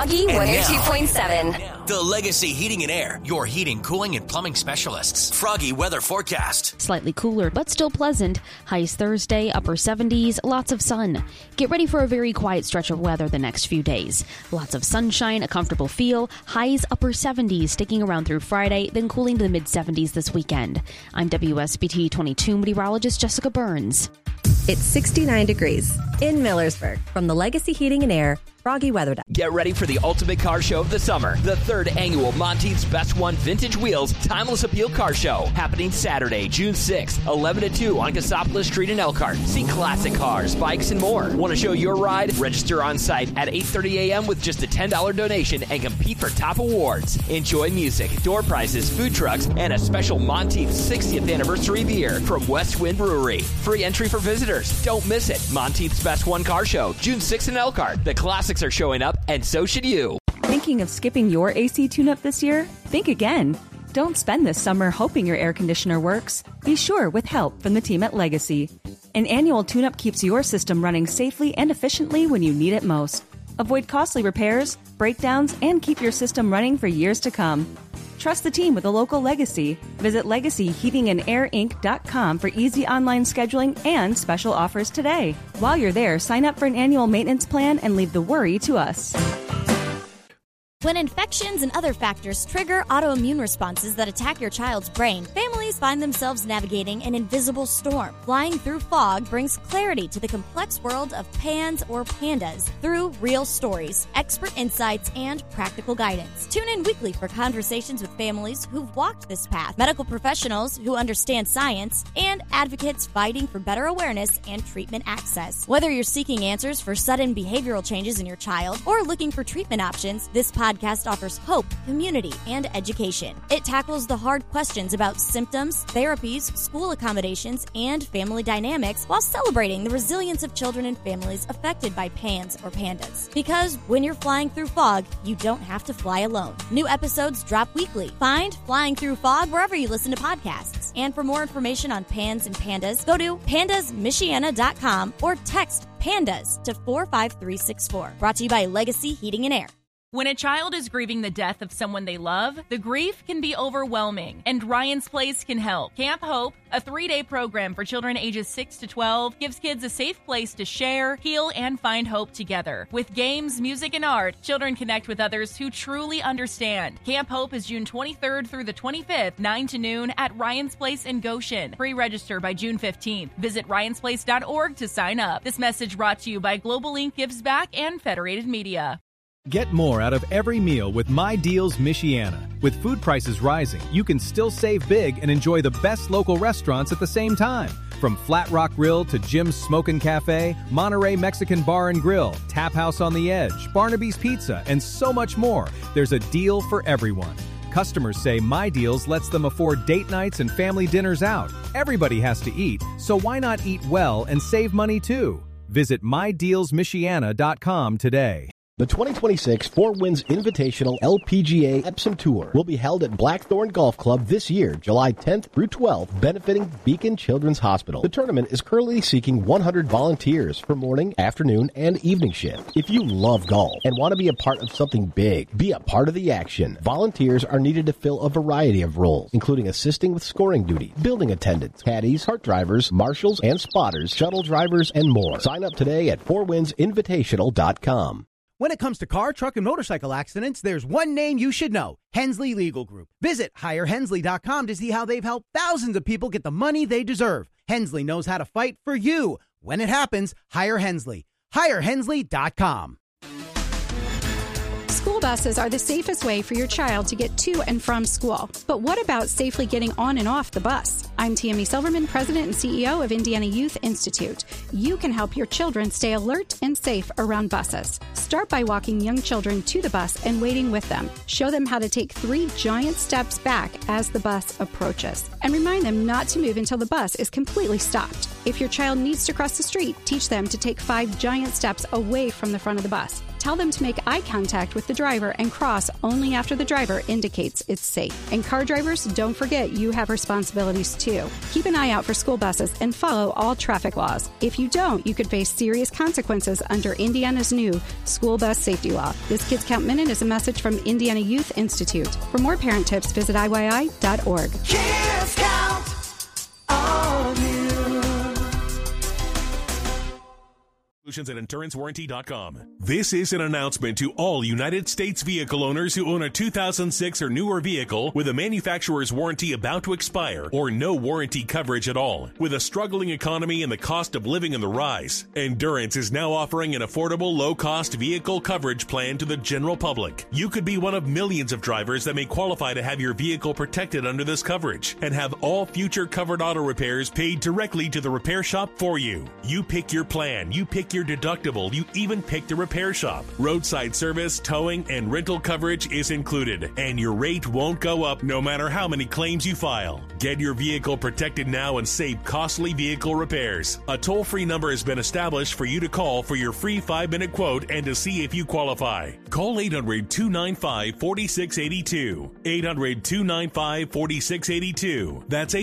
Froggy 102.7. The Legacy Heating and Air, your heating, cooling, and plumbing specialists. Froggy weather forecast. Slightly cooler, but still pleasant. Highs Thursday, upper 70s, lots of sun. Get ready for a very quiet stretch of weather the next few days. Lots of sunshine, a comfortable feel. Highs upper 70s, sticking around through Friday, then cooling to the mid-70s this weekend. I'm WSBT 22 meteorologist Jessica Burns. It's 69 degrees in Millersburg. From the Legacy Heating and Air Froggy Weather. Get ready for the ultimate car show of the summer. The third annual Monteith's Best One Vintage Wheels Timeless Appeal Car Show. Happening Saturday, June 6th, 11 to 2 on Cassopolis Street in Elkhart. See classic cars, bikes, and more. Want to show your ride? Register on site at 8:30 a.m. with just a $10 donation and compete for top awards. Enjoy music, door prizes, food trucks, and a special Monteith's 60th anniversary beer from West Wind Brewery. Free entry for visitors. Don't miss it. Monteith's Best One Car Show, June 6th in Elkhart. The classics are showing up, and so should you. Thinking of skipping your AC tune-up this year? Think again. Don't spend this summer hoping your air conditioner works. Be sure with help from the team at Legacy. An annual tune-up keeps your system running safely and efficiently when you need it most. Avoid costly repairs, breakdowns, and keep your system running for years to come. Trust the team with a local Legacy. Visit LegacyHeatingandAirInc.com for easy online scheduling and special offers today. While you're there, sign up for an annual maintenance plan and leave the worry to us. When infections and other factors trigger autoimmune responses that attack your child's brain, families find themselves navigating an invisible storm. Flying Through Fog brings clarity to the complex world of PANS or PANDAS through real stories, expert insights, and practical guidance. Tune in weekly for conversations with families who've walked this path, medical professionals who understand science, and advocates fighting for better awareness and treatment access. Whether you're seeking answers for sudden behavioral changes in your child or looking for treatment options, this podcast offers hope, community, and education. It tackles the hard questions about symptoms, therapies, school accommodations, and family dynamics while celebrating the resilience of children and families affected by PANS or PANDAS. Because when you're flying through fog, you don't have to fly alone. New episodes drop weekly. Find Flying Through Fog wherever you listen to podcasts. And for more information on PANS and PANDAS, go to pandasmichiana.com or text PANDAS to 45364. Brought to you by Legacy Heating and Air. When a child is grieving the death of someone they love, the grief can be overwhelming, and Ryan's Place can help. Camp Hope, a 3-day program for children ages 6 to 12, gives kids a safe place to share, heal, and find hope together. With games, music, and art, children connect with others who truly understand. Camp Hope is June 23rd through the 25th, 9 to noon at Ryan's Place in Goshen. Pre-register by June 15th. Visit ryansplace.org to sign up. This message brought to you by Global Link Gives Back and Federated Media. Get more out of every meal with My Deals Michiana. With food prices rising, you can still save big and enjoy the best local restaurants at the same time. From Flat Rock Grill to Jim's Smokin' Cafe, Monterey Mexican Bar and Grill, Tap House on the Edge, Barnaby's Pizza, and so much more. There's a deal for everyone. Customers say My Deals lets them afford date nights and family dinners out. Everybody has to eat, so why not eat well and save money too? Visit MyDealsMichiana.com today. The 2026 Four Winds Invitational LPGA Epsom Tour will be held at Blackthorn Golf Club this year, July 10th through 12th, benefiting Beacon Children's Hospital. The tournament is currently seeking 100 volunteers for morning, afternoon, and evening shift. If you love golf and want to be a part of something big, be a part of the action. Volunteers are needed to fill a variety of roles, including assisting with scoring duty, building attendants, caddies, cart drivers, marshals and spotters, shuttle drivers, and more. Sign up today at fourwindsinvitational.com. When it comes to car, truck, and motorcycle accidents, there's one name you should know, Hensley Legal Group. Visit HireHensley.com to see how they've helped thousands of people get the money they deserve. Hensley knows how to fight for you. When it happens, hire Hensley. HireHensley.com. School buses are the safest way for your child to get to and from school. But what about safely getting on and off the bus? I'm Tammy Silverman, President and CEO of Indiana Youth Institute. You can help your children stay alert and safe around buses. Start by walking young children to the bus and waiting with them. Show them how to take 3 giant steps back as the bus approaches. And remind them not to move until the bus is completely stopped. If your child needs to cross the street, teach them to take 5 giant steps away from the front of the bus. Tell them to make eye contact with the driver and cross only after the driver indicates it's safe. And car drivers, don't forget you have responsibilities too. Keep an eye out for school buses and follow all traffic laws. If you don't, you could face serious consequences under Indiana's new school school bus safety law. This Kids Count Minute is a message from Indiana Youth Institute. For more parent tips, visit IYI.org. Kids Count on you. Solutions at InsuranceWarranty.com. This is an announcement to all United States vehicle owners who own a 2006 or newer vehicle with a manufacturer's warranty about to expire or no warranty coverage at all. With a struggling economy and the cost of living on the rise, Endurance is now offering an affordable, low-cost vehicle coverage plan to the general public. You could be one of millions of drivers that may qualify to have your vehicle protected under this coverage and have all future covered auto repairs paid directly to the repair shop for you. You pick your plan. You pick your deductible. You even pick the repair shop. Roadside service, towing, and rental coverage is included, and your rate won't go up no matter how many claims you file. Get your vehicle protected now and save costly vehicle repairs. A toll-free number has been established for you to call for your free 5-minute quote and to see if you qualify. Call 800-295-4682. 800-295-4682. That's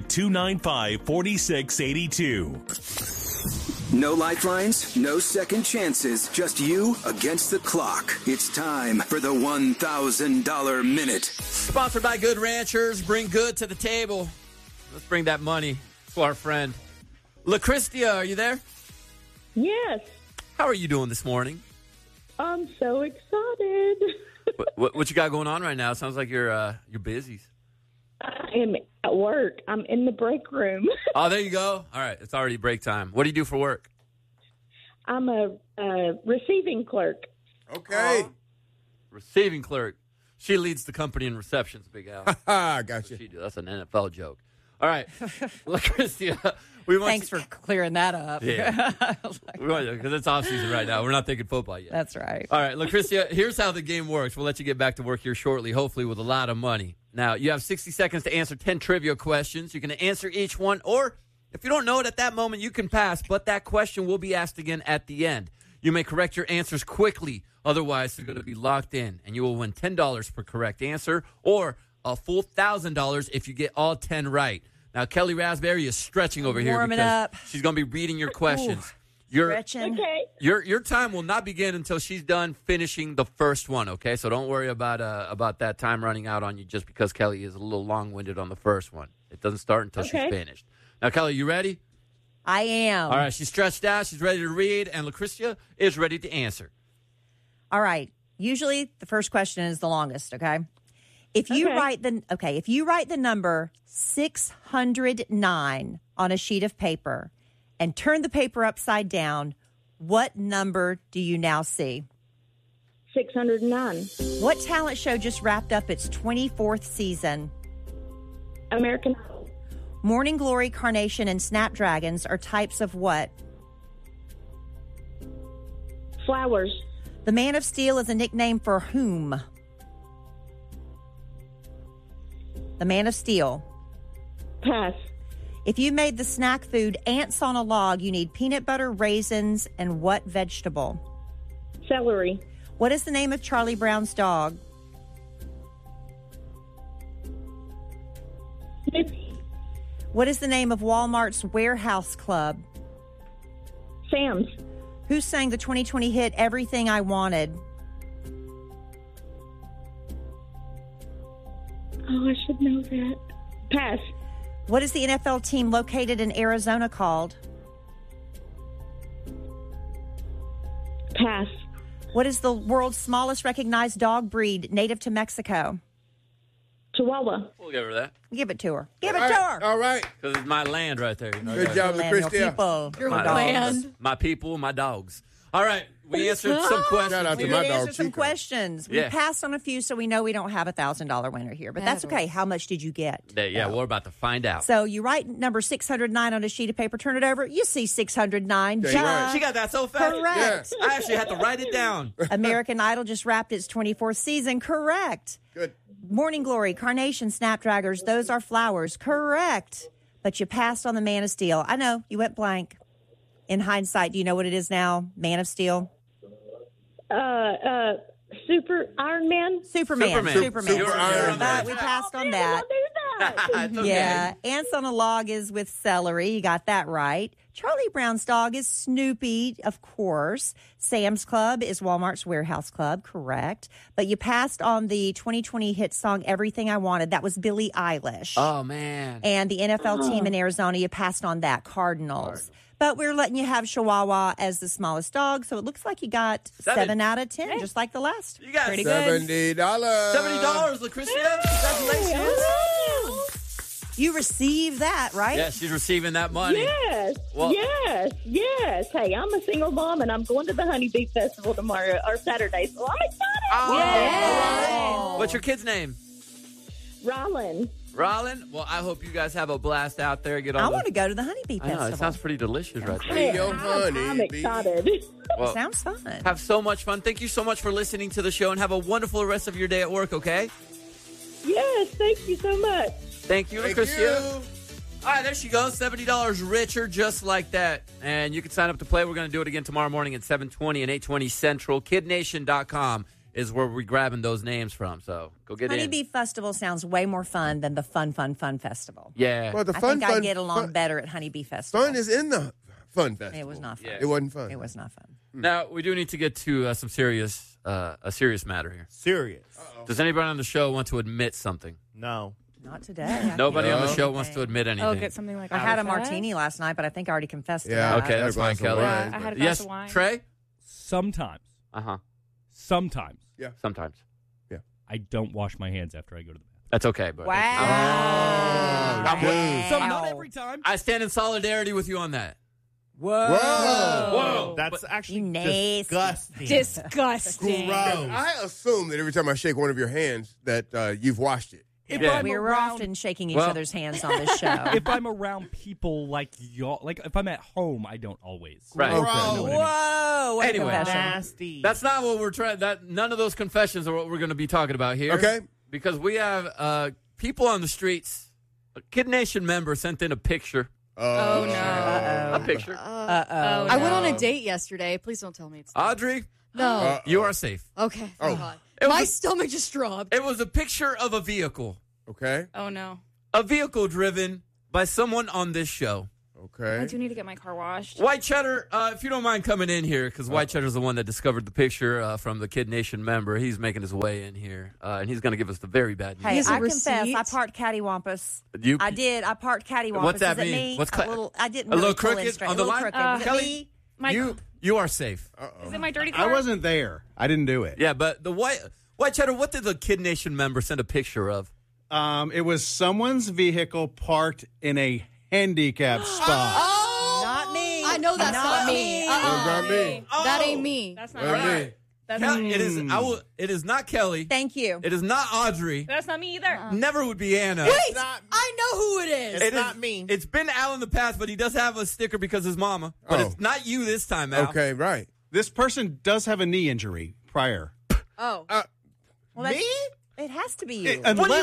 800-295-4682. No lifelines, no second chances, just you against the clock. It's time for the $1,000 Minute. Sponsored by Good Ranchers. Bring good to the table. Let's bring that money to our friend. LaChristia, are you there? Yes. How are you doing this morning? I'm so excited. What you got going on right now? Sounds like you're busy. I am at work. I'm in the break room. Oh, there you go. All right. It's already break time. What do you do for work? I'm a receiving clerk. Okay. Receiving clerk. She leads the company in receptions, Big Al. Gotcha. That's an NFL joke. All right. LaChristia, Thanks for clearing that up. Yeah. Because it's off-season right now. We're not thinking football yet. That's right. All right, LaChristia, here's how the game works. We'll let you get back to work here shortly, hopefully with a lot of money. Now, you have 60 seconds to answer 10 trivia questions. You can answer each one, or if you don't know it at that moment, you can pass, but that question will be asked again at the end. You may correct your answers quickly. Otherwise, they're going to be locked in, and you will win $10 per correct answer or a full $1,000 if you get all 10 right. Now, Kelly Raspberry is stretching over here Warming because up. she's going to be reading your questions. Stretching. Okay. Your time will not begin until she's done finishing the first one, okay? So don't worry about that time running out on you just because Kelly is a little long-winded on the first one. It doesn't start until she's finished. Now, Kelly, you ready? I am. All right, she's stretched out. She's ready to read, and LaChristia is ready to answer. All right. Usually the first question is the longest, okay? If you write the number 609 on a sheet of paper and turn the paper upside down, what number do you now see? 609. What talent show just wrapped up its 24th season? American Idol. Morning Glory, Carnation, and Snapdragons are types of what? Flowers. The Man of Steel is a nickname for whom? The Man of Steel. Pass. If you made the snack food ants on a log, you need peanut butter, raisins, and what vegetable? Celery. What is the name of Charlie Brown's dog? Snoopy. What is the name of Walmart's warehouse club? Sam's. Who sang the 2020 hit Everything I Wanted? Oh, I should know that. Pass. What is the NFL team located in Arizona called? Pass. What is the world's smallest recognized dog breed native to Mexico? Chihuahua. We'll give her that. Give it to her. Give it to her. All right. Because it's my land right there. You know, Good job, LaChristia. My people, my dogs. All right. We answered some questions. Shout out to We my answered dog, some Chico. questions. We Yeah. passed on a few, so we know we don't have a $1,000 winner here. But that's okay. How much did you get? Yeah, we're about to find out. So you write number 609 on a sheet of paper, turn it over. You see 609. Yeah, you're right. She got that so fast. Correct. I actually had to write it down. American Idol just wrapped its 24th season. Correct. Good. Morning Glory, Carnation, Snapdragons, those are flowers. Correct. But you passed on the Man of Steel. I know, you went blank. In hindsight, do you know what it is now? Man of Steel? Super Iron Man? Superman. Super Iron Man. But we passed on that. Yeah. Yeah. Ants on a log is with celery. You got that right. Charlie Brown's dog is Snoopy, of course. Sam's Club is Walmart's Warehouse Club, correct. But you passed on the 2020 hit song Everything I Wanted. That was Billie Eilish. Oh, man. And the NFL team in Arizona, you passed on that, Cardinals. But we're letting you have Chihuahua as the smallest dog, so it looks like you got 7 out of 10, just like the last. You got pretty $70. good. $70, Lucretia. Congratulations. You received that, right? Yeah, she's receiving that money. Yes, Well- yes. Hey, I'm a single mom, and I'm going to the Honeybee Festival tomorrow, or Saturday, so I'm excited. Oh. What's your kid's name? Rollin. Rollin? Well, I hope you guys have a blast out there. Get all I the- want to go to the Honeybee I know, Festival. it sounds pretty delicious right there. Hey, I'm excited. Well, sounds fun. Have so much fun. Thank you so much for listening to the show, and have a wonderful rest of your day at work, okay? Yes, thank you so much. Thank you, Lucretia. All right, there she goes. $70 richer, just like that. And you can sign up to play. We're going to do it again tomorrow morning at 7:20 and 8:20 Central. KidNation.com is where we're grabbing those names from. So go get Honeybee in. Festival sounds way more fun than the Fun Festival. Yeah. Well, the I fun, think fun, I get along fun- better at Honeybee Festival. Fun is in the fun festival. It was not fun. Yeah. It wasn't fun. It was not fun. Now, we do need to get to a serious matter here. Serious. Does anybody on the show want to admit something? No. Not today. Nobody on the show wants to admit anything. Oh, get something like I had a that. martini last night, but I think I already confessed to Yeah, that. Okay, that's fine, Kelly. I had a glass Yes, of wine. Trey? Sometimes. Uh-huh. Sometimes. Yeah. Sometimes. I don't wash my hands after I go to the bathroom. That's okay, but Not every time. I stand in solidarity with you on that. Whoa. That's actually nasty. disgusting. Disgusting. Gross. I assume that every time I shake one of your hands that you've washed it. If Yeah. I'm We were around, often shaking each Well- other's hands on this show. if I'm around people like y'all, like if I'm at home, I don't always. Right. You know what I mean? Whoa! What a Anyway. confession. Nasty. That's not what we're trying. None of those confessions are what we're going to be talking about here. Okay. Because we have people on the streets. A Kid Nation member sent in a picture. Oh, no. A picture. Uh-oh. I went on a date yesterday. Please don't tell me it's Audrey, no. you are safe. Okay. Oh. God. It was My a- stomach just dropped. It was a picture of a vehicle. Okay. Oh, no. A vehicle driven by someone on this show. I Okay. do need to get my car washed. White Cheddar, if you don't mind coming in here, because White Cheddar's the one that discovered the picture from the Kid Nation member. He's making his way in here, and he's going to give us the very bad news. Hey, Here's a I confess, receipt. I parked cattywampus. You- I did. I parked cattywampus. What's that Is it mean? me? What's a ca- little, I didn't a really little pull in crooked straight. on A the little line? crooked. Was it Kelly? me? My You are safe. Is it my dirty car? I wasn't there. I didn't do it. Yeah, but the White Cheddar, what did the Kid Nation member send a picture of? It was someone's vehicle parked in a handicapped spot. Oh! Not me. I know that's not me. Not me. That ain't me. That's not Not me. me. That's Kel- not me. It is not Kelly. Thank you. It is not Audrey. That's not me either. Never would be Anna. Wait! I know who it is. It's not me. It's been Al in the past, but he does have a sticker because his mama. But Oh. it's not you this time, Al. Okay, right. This person does have a knee injury prior. Oh. Well, that's- It has to be you. Unless,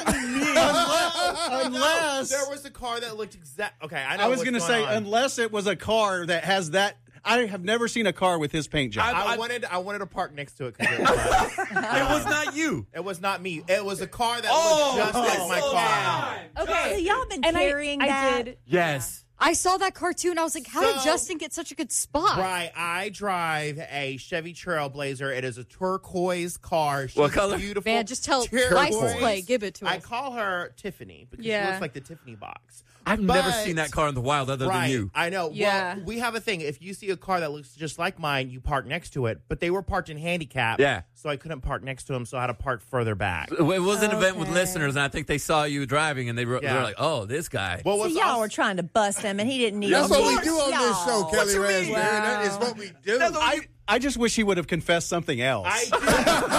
unless there was a car that looked exact. Okay, I know. I was going to say, unless it was a car that has that. I have never seen a car with his paint job. I wanted to park next to it. 'Cause It was not you. It was not me. It was a car that Oh, looked just like my slow car. Okay, so y'all been And carrying I that. did. Yes. I saw that cartoon. I was like, how did Justin get such a good spot? Right, I drive a Chevy Trailblazer. It is a turquoise car. She's What color? Beautiful. Man, just tell turquoise. license plate. Give it to us. I call her Tiffany because she Yeah. looks like the Tiffany box. I've never seen that car in the wild other Right, than you. I know. Yeah. Well, we have a thing. If you see a car that looks just like mine, you park next to it. But they were parked in handicap. Yeah. So I couldn't park next to them, so I had to park further back. It was an event with listeners, and I think they saw you driving, and they were like, "Oh, this guy." Well, So what's y'all were trying to bust him, and he didn't need. That's of what we course, do on this show, y'all. Kelly you mean? Raspberry. That is what we do. I just wish he would have confessed something else. I do.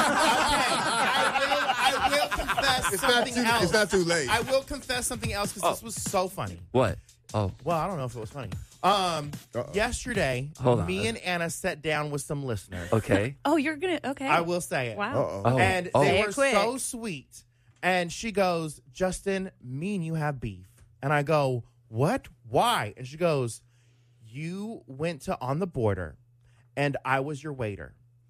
I will confess something else. It's not too late. I will confess something else because this was so funny. What? Oh, Well, I don't know if it was funny. Yesterday, Hold on. me and Anna sat down with some listeners. okay. Oh, you're going to. Okay. I will say it. Wow. Oh. And Oh. they Say were it quick. so sweet. And she goes, Justin, me and you have beef. And I go, what? Why? And she goes, you went to On the Border, and I was your waiter.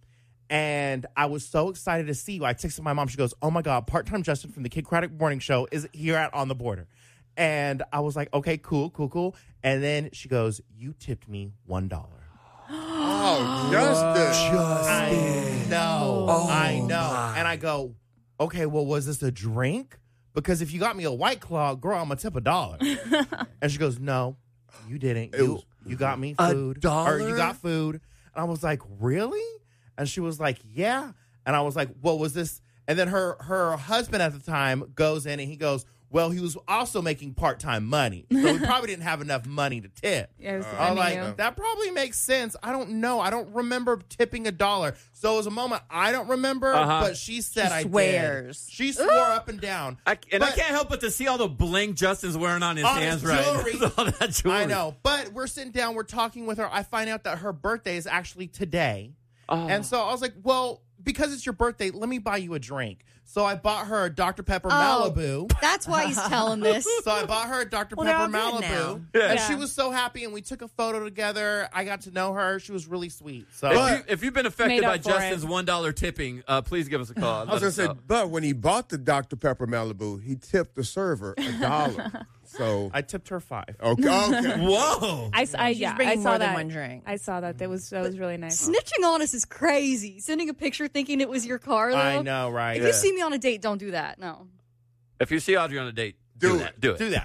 And I was so excited to see you. I texted my mom. She goes, "Oh my God, Part-Time Justin from the Kid Craddock Morning Show is here at On the Border." And I was like, "Okay, cool." And then she goes, "You tipped me $1." Oh, Justin. I know. And I go, "Okay, well, was this a drink? Because if you got me a White Claw, girl, I'm going to tip $1. And she goes, "No, you didn't. You got me food. $1? Or you got food." And I was like, "Really?" And she was like, "Yeah." And I was like, "What was this?" And then her husband at the time goes in and he goes, "Well, he was also making part-time money. So he probably didn't have enough money to tip." Yeah, I was like, that probably makes sense. I don't know. I don't remember tipping $1. So it was a moment I don't remember, but she said I swears. did. She swore up and down. I can't help but to see all the bling Justin's wearing on his hands right now. All that jewelry. I know. But we're sitting down. We're talking with her. I find out that her birthday is actually today. And so I was like, well, because it's your birthday, let me buy you a drink. So I bought her a Dr. Pepper Malibu. That's why he's telling this. So I bought her a Dr. Pepper Malibu. And she was so happy, and we took a photo together. I got to know her. She was really sweet. So if you've been affected by Justin's $1 tipping, please give us a call. I was going to say, but when he bought the Dr. Pepper Malibu, he tipped the server $1. So I tipped her $5. Okay. Whoa. I saw more than that. one drink. I saw that. That was really nice. Snitching on us is crazy. Sending a picture thinking it was your car, though. I know, right? If you see me on a date, don't do that. No. If you see Audrey on a date, do that. Do that.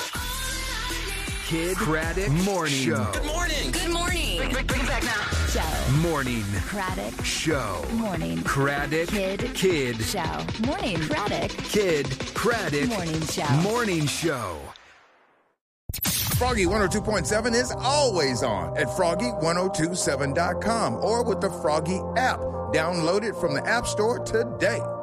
Kid Craddock Morning Show. Good morning. Good morning. Bring it back now. Show. Morning Craddock. Show. Morning. Craddock. Kid. Show. Morning. Craddock. Kid Craddock. Morning Show. Morning Show. Froggy 102.7 is always on at froggy1027.com or with the Froggy app. Download it from the App Store today.